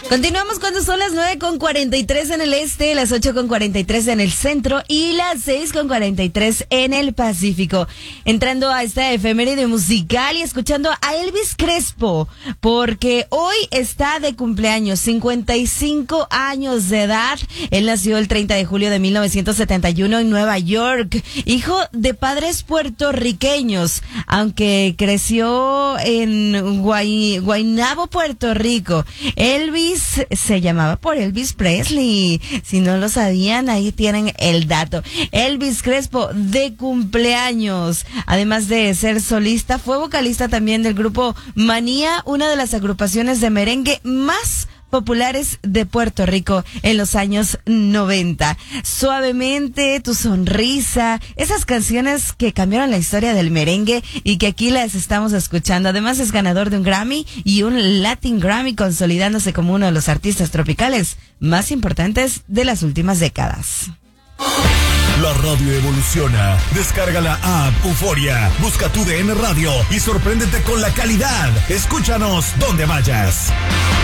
Continuamos cuando son las 9:43 en el este, las 8:43 en el centro y las 6:43 en el Pacífico. Entrando a esta efeméride musical y escuchando a Elvis Crespo, porque hoy está de cumpleaños, 55 años de edad. Él nació el 30 de julio de 1971 en Nueva York, hijo de padres puertorriqueños, aunque creció en Guaynabo, Puerto Rico. Elvis se llamaba por Elvis Presley. Si no lo sabían, ahí tienen el dato. Elvis Crespo de cumpleaños. Además de ser solista, fue vocalista también del grupo Manía, una de las agrupaciones de merengue más populares de Puerto Rico en los años 90. Suavemente, Tu Sonrisa, esas canciones que cambiaron la historia del merengue y que aquí las estamos escuchando. Además es ganador de un Grammy y un Latin Grammy, consolidándose como uno de los artistas tropicales más importantes de las últimas décadas. La radio evoluciona. Descarga la app Euforia, busca tu DN Radio y sorpréndete con la calidad. Escúchanos donde vayas.